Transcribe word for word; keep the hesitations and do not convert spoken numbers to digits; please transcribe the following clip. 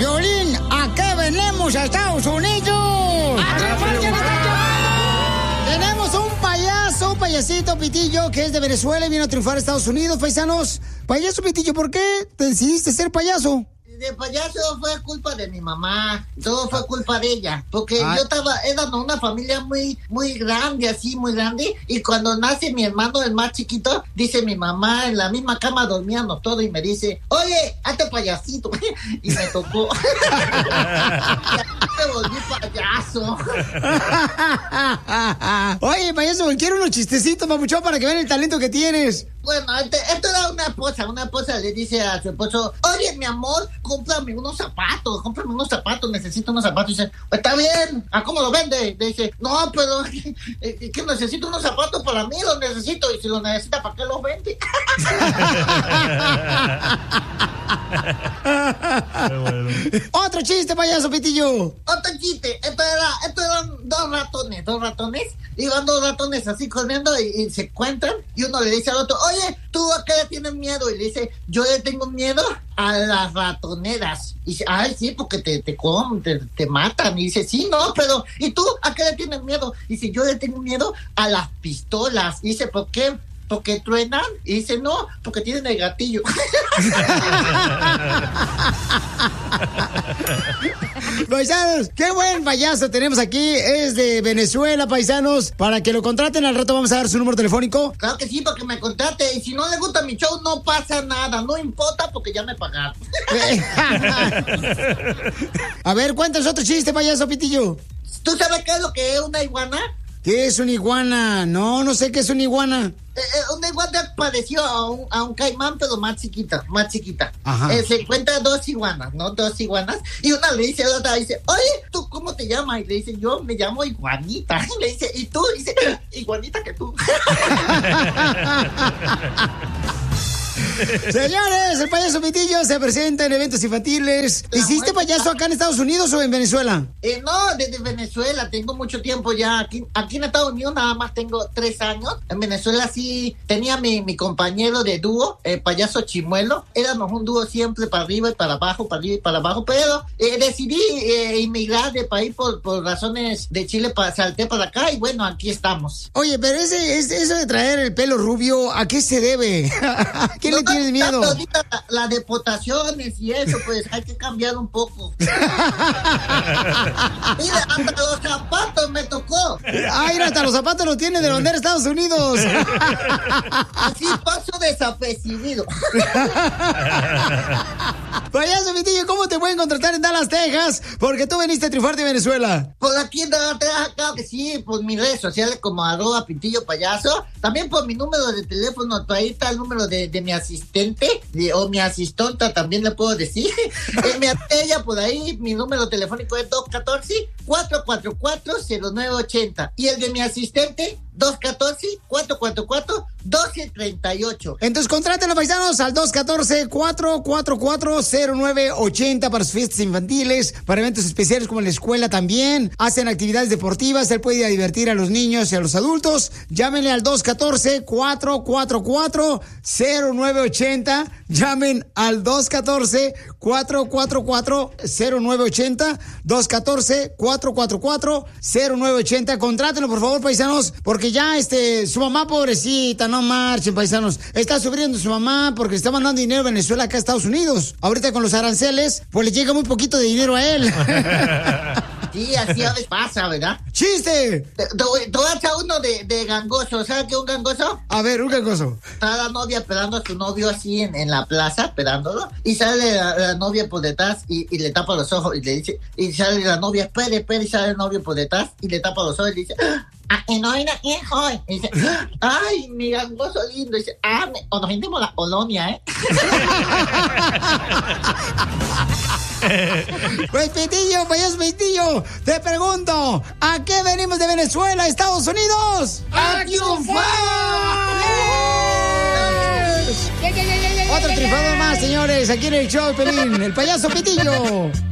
Piolín, ¿a qué venimos a Estados Unidos? ¡A triunfar, que nos están llevando! Tenemos un payaso, un payasito, Pitillo, que es de Venezuela y vino a triunfar a Estados Unidos, paisanos. Payaso, Pitillo, ¿por qué te decidiste ser payaso? De payaso fue culpa de mi mamá, todo fue culpa de ella, porque Ay. yo estaba, era una familia muy, muy grande, así, muy grande, y cuando nace mi hermano, el más chiquito, dice mi mamá, en la misma cama dormíamos todo, y me dice, oye, hazte payasito, y me tocó. Me volví payaso. Oye, payaso, quiero unos chistecitos, papuchón, para que vean el talento que tienes. Bueno, este, esto era una esposa, una esposa le dice a su esposo, oye, mi amor, cómprame unos zapatos, cómprame unos zapatos, necesito unos zapatos. Y dice, está bien, ¿a cómo lo vende? Le dice, no, pero que, que necesito unos zapatos para mí, los necesito, y si los necesita, ¿para qué los vende? Otro chiste, payaso, Pitillo. Otro chiste, esto era, esto eran dos ratones, dos ratones, iban dos ratones así corriendo y, y se encuentran, y uno le dice al otro, oye, ¿tú a qué le tienes miedo? Y le dice, yo le tengo miedo a las ratoneras. Y dice, ay, sí, porque te, te comen, te, te matan. Y dice, sí, no, pero, ¿y tú a qué le tienes miedo? Y dice, yo le tengo miedo a las pistolas. Y dice, ¿por qué? ¿Porque truenan? Y dice, no, porque tienen el gatillo. Paisanos, qué buen payaso tenemos aquí. Es de Venezuela, paisanos. Para que lo contraten, al rato vamos a dar su número telefónico. Claro que sí, para que me contrate. Y si no le gusta mi show, no pasa nada. No importa, porque ya me pagaron. A ver, cuéntanos otro chiste, payaso, Pitillo. ¿Tú sabes qué es lo que es una iguana? ¿Qué es una iguana? No, no sé qué es una iguana. Eh, eh, una iguana pareció a un, a un caimán, pero más chiquita, más chiquita. Ajá. Eh, se encuentra dos iguanas, ¿no? Dos iguanas. Y una le dice a la otra, dice, oye, ¿tú cómo te llamas? Y le dice, yo me llamo Iguanita. Y le dice, ¿y tú? Y dice, iguanita que tú. Señores, el payaso Pitillo se presenta en eventos infantiles. ¿Hiciste payaso acá en Estados Unidos o en Venezuela? Eh, no, desde Venezuela, tengo mucho tiempo ya. Aquí, aquí en Estados Unidos nada más tengo tres años. En Venezuela sí tenía mi, mi compañero de dúo, el payaso Chimuelo. Éramos un dúo siempre para arriba y para abajo, para arriba y para abajo. Pero eh, decidí eh, inmigrar de país por, por razones de Chile, para, salté para acá y bueno, aquí estamos. Oye, pero ese, ese, eso de traer el pelo rubio, ¿a qué se debe? ¿Qué no, le tienes miedo? Ahorita la, la deportaciones y eso, pues hay que cambiar un poco. Mira, hasta los zapatos me tocó. Ay, hasta los zapatos los tiene de bandera Estados Unidos. Así paso desapercibido. Payaso Pitillo, ¿cómo te pueden contratar en Dallas, Texas? Porque tú veniste a triunfar de Venezuela. Por aquí en Dallas, Texas, claro que sí, por mis redes sociales como arroba Pitillo Payaso. También por mi número de teléfono, ahí está el número de, de mi asistente, de, o mi asistonta también le puedo decir. eh, mi ella por ahí, mi número telefónico es dos uno cuatro, cuatro cuatro cuatro, cero nueve ocho cero. Y el de mi asistente, dos uno cuatro, cuatro cuatro cuatro, uno dos tres ocho. Entonces contrátenlo, paisanos, al dos uno cuatro, cuatro cuatro cuatro, cero nueve ocho cero para sus fiestas infantiles, para eventos especiales como en la escuela también. Hacen actividades deportivas, él puede ir a divertir a los niños y a los adultos. Llámenle al dos uno cuatro, cuatro cuatro cuatro, cero nueve ocho cero. Llamen al dos uno cuatro, cuatro cuatro cuatro, cero nueve ocho cero. dos uno cuatro, cuatro cuatro cuatro, cero nueve ocho cero. Contrátenlo, por favor, paisanos, porque ya este, su mamá, pobrecita, no marchen, paisanos. Está sufriendo su mamá porque está mandando dinero a Venezuela acá a Estados Unidos. Ahorita con los aranceles, pues le llega muy poquito de dinero a él. Sí, así a veces pasa, ¿verdad? ¡Chiste! Te, te, voy, te voy a echar uno de, de gangoso. ¿Sabes qué es un gangoso? A ver, un gangoso. Está la novia esperando a su novio así en, en la plaza, esperándolo. Y sale la, la novia por detrás y, y le tapa los ojos y le dice... Y sale la novia, espere, espere, y sale el novio por detrás y le tapa los ojos y le dice... Ah, y no hay nadie hoy. Y dice, ay, mi gangoso lindo. Y dice, ah, me, o nos vendemos la colonia, ¿eh? Pues Pitillo, payaso Pitillo, te pregunto, ¿a qué venimos de Venezuela, Estados Unidos? ¡A triunfar! Otro triunfador más, señores, aquí en el show, Pelín, el payaso Pitillo.